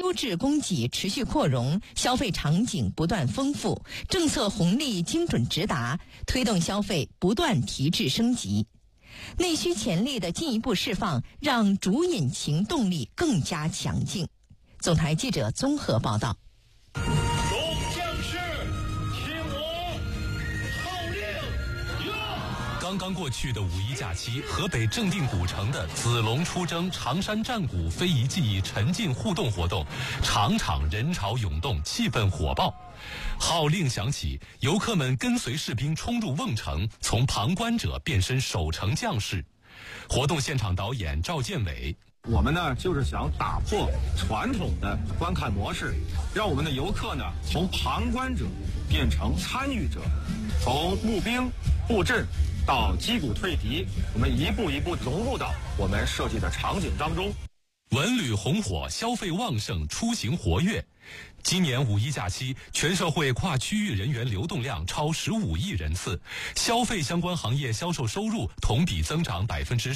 优质供给持续扩容，消费场景不断丰富，政策红利精准直达，推动消费不断提质升级。内需潜力的进一步释放，让主引擎动力更加强劲。总台记者综合报道。 刚刚过去的五一假期，河北正定古城的子龙出征常山战鼓非遗技艺沉浸互动活动，场场人潮涌动，气氛火爆。号令响起，游客们跟随士兵冲入瓮城，从旁观者变身守城将士。活动现场导演赵建伟， 我们呢就是想打破传统的观看模式，让我们的游客呢从旁观者变成参与者，从募兵布阵到击鼓退敌，我们一步一步融入到我们设计的场景当中。 文旅红火，消费旺盛，出行活跃。今年五一假期，全社会跨区域人员流动量超15亿人次，消费相关行业销售收入同比增长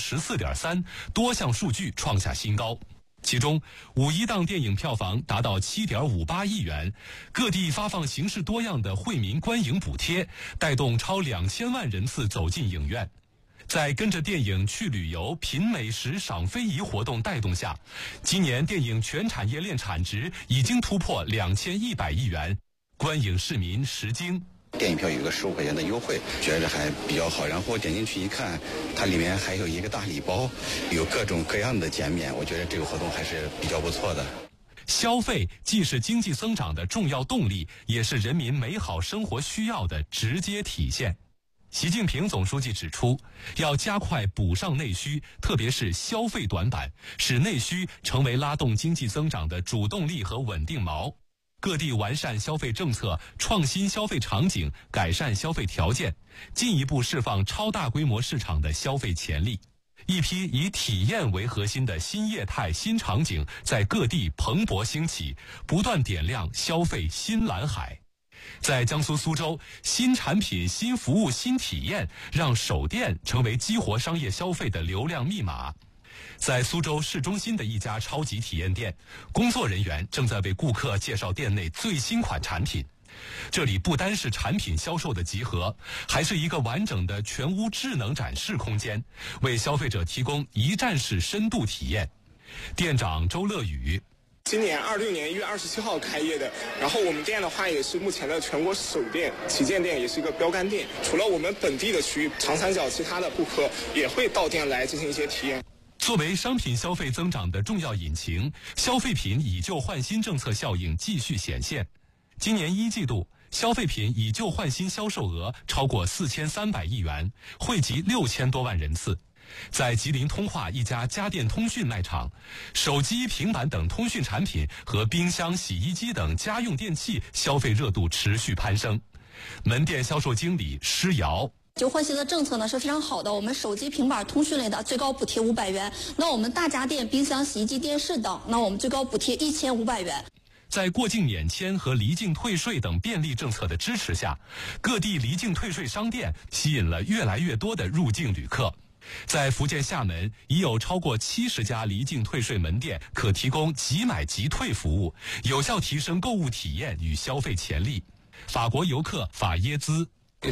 14.3%，多项数据创下新高。其中，五一档电影票房达到7.58亿元，各地发放形式多样的惠民观影补贴，带动超2000万人次走进影院。在跟着电影去旅游、品美食、赏非遗活动带动下，今年电影全产业链产值已经突破2100亿元，观影市民食惊。 电影票有个15块钱的优惠，觉得还比较好。然后点进去一看，它里面还有一个大礼包，有各种各样的减免，我觉得这个活动还是比较不错的。 消费既是经济增长的重要动力，也是人民美好生活需要的直接体现。习近平总书记指出，要加快补上内需，特别是消费短板，使内需成为拉动经济增长的主动力和稳定锚。各地完善消费政策，创新消费场景，改善消费条件，进一步释放超大规模市场的消费潜力。一批以体验为核心的新业态、新场景在各地蓬勃兴起，不断点亮消费新蓝海。在江苏苏州，新产品、新服务、新体验让首店成为激活商业消费的流量密码。在苏州市中心的一家超级体验店，工作人员正在为顾客介绍店内最新款产品。这里不单是产品销售的集合，还是一个完整的全屋智能展示空间，为消费者提供一站式深度体验。店长周乐宇， 今年26年1月27号开业的，然后我们店的话也是目前的全国首店，旗舰店，也是一个标杆店。除了我们本地的区域，长三角其他的顾客也会到店来进行一些体验。 作为商品消费增长的重要引擎，消费品以旧换新政策效应继续显现。今年一季度，消费品以旧换新销售额超过4300亿元，惠及6000多万人次。在吉林通化一家家电通讯卖场，手机、平板等通讯产品和冰箱、洗衣机等家用电器消费热度持续攀升。门店销售经理施瑶， 旧换新的政策呢是非常好的，我们手机、平板、通讯类的最高补贴500元，那我们大家电、冰箱、洗衣机、电视等，那我们最高补贴1500元。 在过境免签和离境退税等便利政策的支持下，各地离境退税商店吸引了越来越多的入境旅客。在福建厦门，已有超过70家离境退税门店可提供即买即退服务，有效提升购物体验与消费潜力。法国游客法耶兹，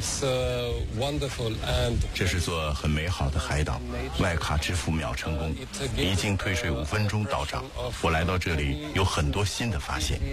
这是座很美好的海岛，外卡支付秒成功，离境退税5分钟到账。我来到这里有很多新的发现。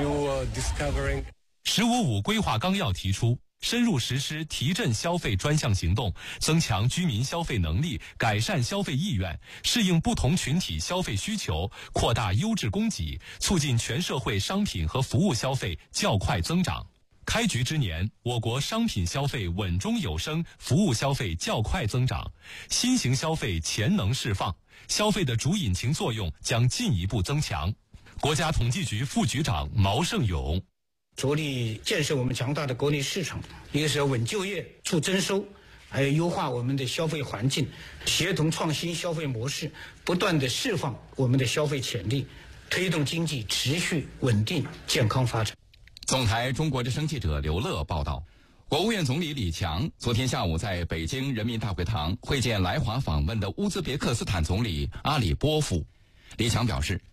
15.5规划纲要提出，深入实施提振消费专项行动，增强居民消费能力，改善消费意愿，适应不同群体消费需求，扩大优质供给，促进全社会商品和服务消费较快增长。开局之年，我国商品消费稳中有升，服务消费较快增长，新型消费潜能释放，消费的主引擎作用将进一步增强。国家统计局副局长毛胜勇， 着力建设我们强大的国内市场，一个是要稳就业、促增收，还有优化我们的消费环境，协同创新消费模式，不断地释放我们的消费潜力，推动经济持续稳定健康发展。 总台中国之声记者刘乐报道，国务院总理李强昨天下午在北京人民大会堂会见来华访问的乌兹别克斯坦总理阿里波夫。李强表示，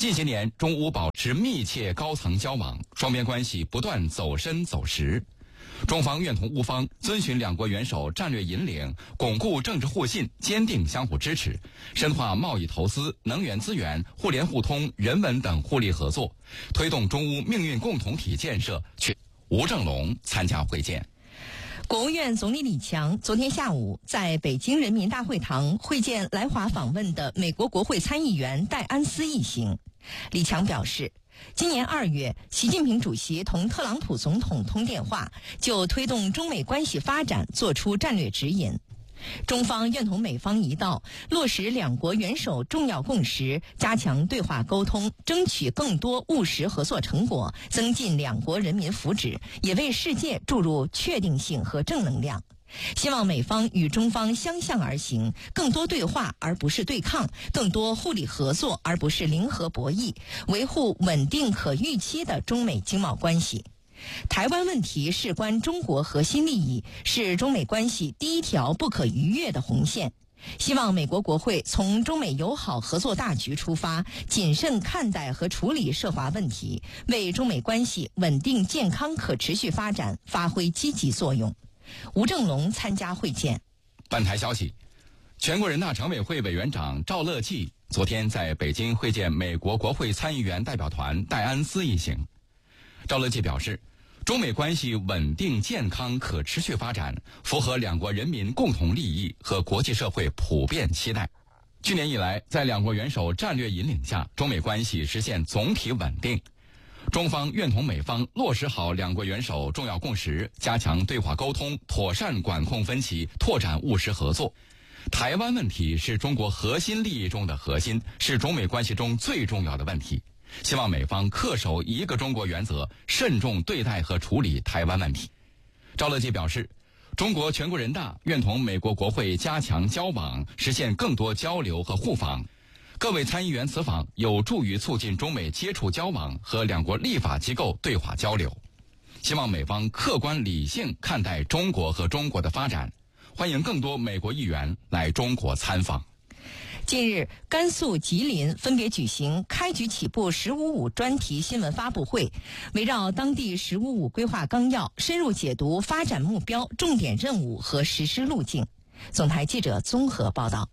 近些年，中乌保持密切高层交往，双边关系不断走深走实。中方愿同乌方遵循两国元首战略引领，巩固政治互信，坚定相互支持，深化贸易投资、能源资源、互联互通、人文等互利合作，推动中乌命运共同体建设。吴正龙参加会见。 国务院总理李强昨天下午在北京人民大会堂会见来华访问的美国国会参议员戴安斯一行。李强表示，今年2月，习近平主席同特朗普总统通电话，就推动中美关系发展作出战略指引。中方愿同美方一道，落实两国元首重要共识，加强对话沟通，争取更多务实合作成果，增进两国人民福祉，也为世界注入确定性和正能量。希望美方与中方相向而行，更多对话而不是对抗，更多互利合作而不是零和博弈，维护稳定可预期的中美经贸关系。台湾问题事关中国核心利益，是中美关系第一条不可逾越的红线。希望美国国会从中美友好合作大局出发，谨慎看待和处理涉华问题，为中美关系稳定健康可持续发展发挥积极作用。吴正龙参加会见。 本台消息，全国人大常委会委员长赵乐际昨天在北京会见美国国会参议员代表团戴安斯一行。赵乐际表示，中美关系稳定健康可持续发展，符合两国人民共同利益和国际社会普遍期待。去年以来，在两国元首战略引领下，中美关系实现总体稳定。中方愿同美方落实好两国元首重要共识，加强对话沟通，妥善管控分歧，拓展务实合作。台湾问题是中国核心利益中的核心，是中美关系中最重要的问题。希望美方恪守一个中国原则，慎重对待和处理台湾问题。赵乐际表示，中国全国人大愿同美国国会加强交往，实现更多交流和互访。各位参议员此访有助于促进中美接触交往和两国立法机构对话交流。希望美方客观理性看待中国和中国的发展，欢迎更多美国议员来中国参访。 近日，甘肃、吉林分别举行开局起步“15+5”专题新闻发布会，围绕当地“15+5”规划纲要，深入解读发展目标、重点任务和实施路径。总台记者综合报道。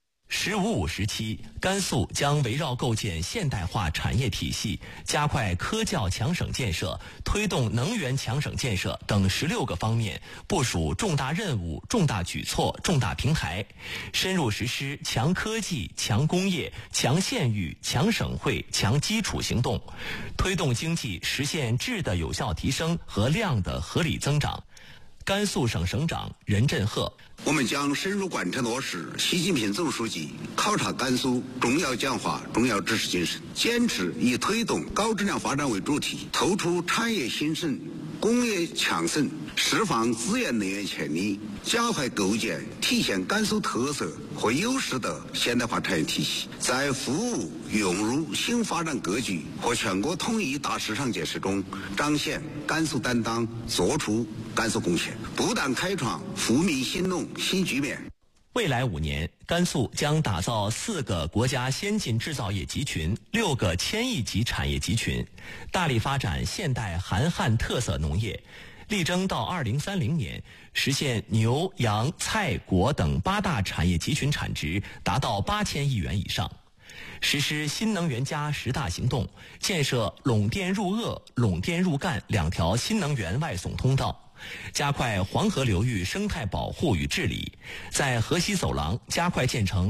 “15+5”时期，甘肃将围绕构建现代化产业体系、加快科教强省建设、推动能源强省建设等16个方面部署重大任务、重大举措、重大平台，深入实施强科技、强工业、强县域、强省会、强基础行动，推动经济实现质的有效提升和量的合理增长。甘肃省省长任振赫， 我们将深入贯彻落实习近平总书记考察甘肃重要讲话、重要指示精神，坚持以推动高质量发展为主体，突出产业兴盛、工业强省，释放资源能源潜力，加快构建体现甘肃特色和优势的现代化产业体系，在服务涌入新发展格局和全国统一大市场建设中彰显甘肃担当，做出甘肃贡献，不但开创富民兴农新局面。 未来5年，甘肃将打造4个国家先进制造业集群、6个千亿级产业集群，大力发展现代韩汉特色农业，力争到2030年实现牛、羊、菜、果等8大产业集群产值达到8000亿元以上。实施新能源+10大行动，建设陇电入鄂、陇电入赣2条新能源外送通道，加快黄河流域生态保护与治理，在河西走廊加快建成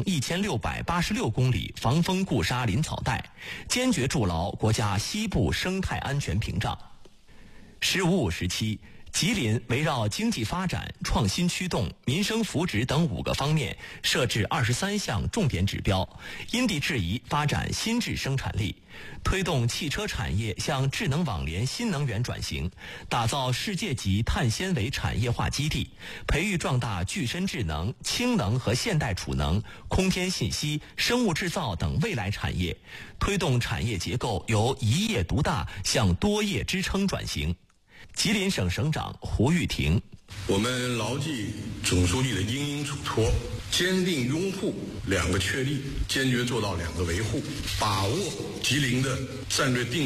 1686公里防风固沙林草带，坚决筑牢国家西部生态安全屏障。“15+5”时期，吉林围绕经济发展、创新驱动、民生福祉等5个方面设置23项重点指标，因地制宜发展新质生产力，推动汽车产业向智能网联新能源转型，打造世界级碳纤维产业化基地，培育壮大具身智能、氢能和现代储能、空天信息、生物制造等未来产业，推动产业结构由一业独大向多业支撑转型。吉林省省长胡玉婷， 我们牢记总书记的殷殷嘱托， 坚定拥护两个确立，坚决做到两个维护，把握吉林的战略定